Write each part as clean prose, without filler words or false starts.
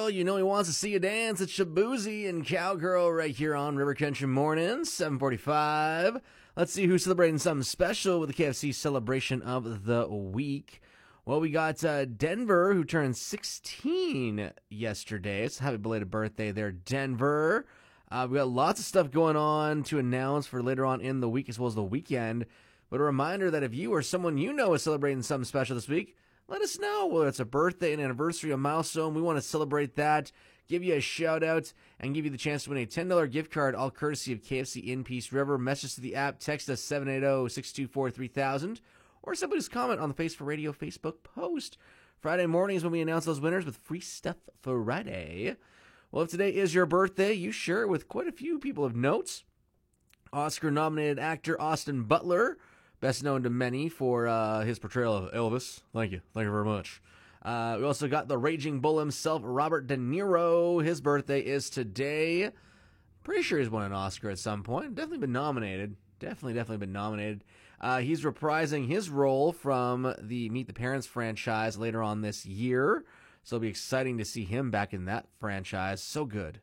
girl, you know he wants to see you dance. It's Shabuzi and Cowgirl right here on River Country Mornings, 7:45. Let's see who's celebrating something special with the KFC celebration of the week. Well, we got Denver, who turned 16 yesterday. So happy belated birthday there, Denver. We got lots of stuff going on to announce for later on in the week as well as the weekend. But a reminder that if you or someone you know is celebrating something special this week, let us know, whether it's a birthday, an anniversary, a milestone. We want to celebrate that, give you a shout-out, and give you the chance to win a $10 gift card, all courtesy of KFC in Peace River. Message to the app, text us 780-624-3000, or simply just comment on the Face for Radio Facebook post. Friday mornings when we announce those winners with Free Stuff Friday. Well, if today is your birthday, you share it with quite a few people of note. Oscar-nominated actor Austin Butler, best known to many for his portrayal of Elvis. Thank you very much. We also got the Raging Bull himself, Robert De Niro. His birthday is today. Pretty sure he's won an Oscar at some point. Definitely been nominated. Definitely been nominated. He's reprising his role from the Meet the Parents franchise later on this year. So it'll be exciting to see him back in that franchise. So good.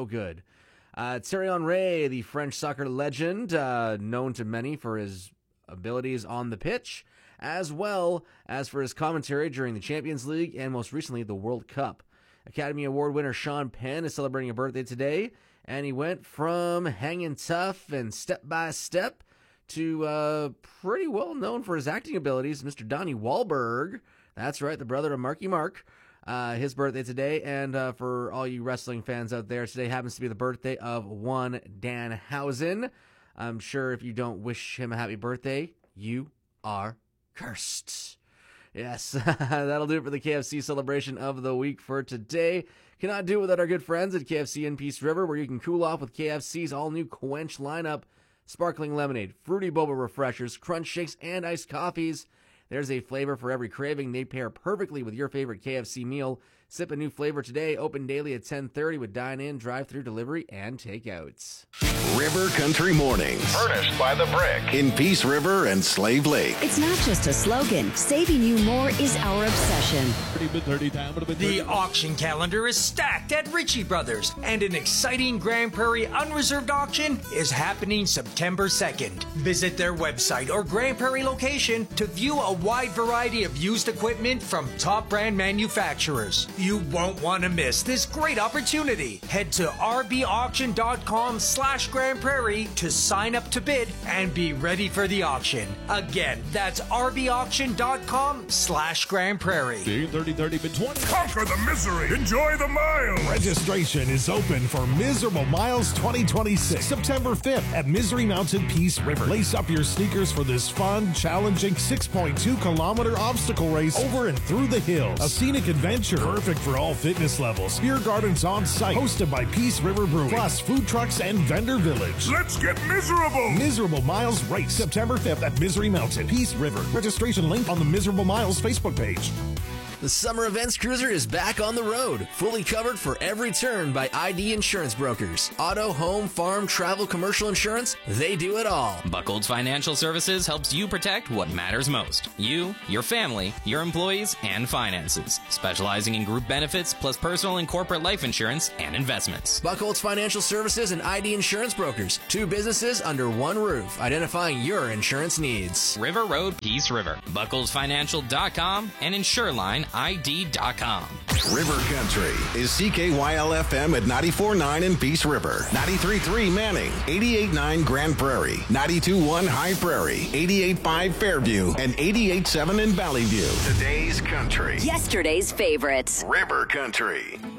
Thierry Henry, the French soccer legend, known to many for his abilities on the pitch, as well as for his commentary during the Champions League and most recently the World Cup. Academy Award winner Sean Penn is celebrating a birthday today, and he went from hanging tough and Step by Step to pretty well known for his acting abilities, Mr. Donnie Wahlberg. That's right, the brother of Marky Mark. His birthday today, and for all you wrestling fans out there, today happens to be the birthday of one Danhausen. I'm sure if you don't wish him a happy birthday, you are cursed. Yes, that'll do it for the KFC celebration of the week for today. Cannot do it without our good friends at KFC in Peace River, where you can cool off with KFC's all-new Quench lineup. Sparkling lemonade, fruity boba refreshers, crunch shakes, and iced coffees. There's a flavor for every craving. They pair perfectly with your favorite KFC meal. Sip a new flavor today. Open daily at 10:30 with dine-in, drive-through delivery, and takeouts. River Country Mornings. Furnished by The Brick. In Peace River and Slave Lake. It's not just a slogan. Saving you more is our obsession. The auction calendar is stacked at Ritchie Brothers, and an exciting Grand Prairie unreserved auction is happening September 2nd. Visit their website or Grand Prairie location to view a wide variety of used equipment from top brand manufacturers. You won't want to miss this great opportunity. Head to rbauction.com/Grand Prairie to sign up to bid and be ready for the auction. Again, that's rbauction.com/Grand Prairie. Conquer the misery. Enjoy the miles. Registration is open for Miserable Miles 2026, September 5th at Misery Mountain Peace River. Lace up your sneakers for this fun, challenging 6.2-kilometer obstacle race over and through the hills. A scenic adventure, perfect for all fitness levels. Beer gardens on site, hosted by Peace River Brewing, plus food trucks and vendor village. Let's get miserable. Miserable Miles Race, September 5th at Misery Mountain Peace River. Registration link on the Miserable Miles Facebook page. The Summer Events Cruiser is back on the road, fully covered for every turn by ID Insurance Brokers. Auto, home, farm, travel, commercial insurance, they do it all. Buckles Financial Services helps you protect what matters most. You, your family, your employees, and finances. Specializing in group benefits, plus personal and corporate life insurance and investments. Buckholz Financial Services and ID Insurance Brokers. Two businesses under one roof, identifying your insurance needs. River Road, Peace River. BucklesFinancial.com and InsureLineID.com. River Country is CKYL-FM at 94.9 in Peace River, 93.3 Manning, 88.9 Grand Prairie, 92.1 High Prairie, 88.5 Fairview, and 88.7 in Valley View. Today's country. Yesterday's favorites. River Country.